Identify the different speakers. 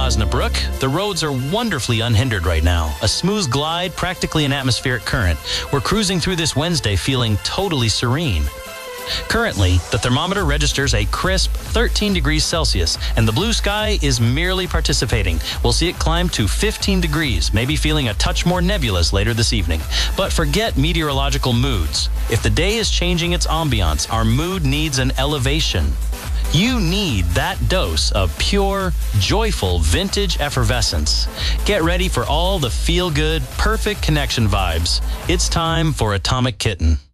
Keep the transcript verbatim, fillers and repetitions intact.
Speaker 1: Osnabrück, the roads are wonderfully unhindered right now. A smooth glide, practically an atmospheric current. We're cruising through this Wednesday feeling totally serene. Currently, the thermometer registers a crisp thirteen degrees Celsius, and the blue sky is merely participating. We'll see it climb to fifteen degrees, maybe feeling a touch more nebulous later this evening. But forget meteorological moods. If the day is changing its ambiance, our mood needs an elevation. You need that dose of pure, joyful, vintage effervescence. Get ready for all the feel-good, perfect connection vibes. It's time for Atomic Kitten.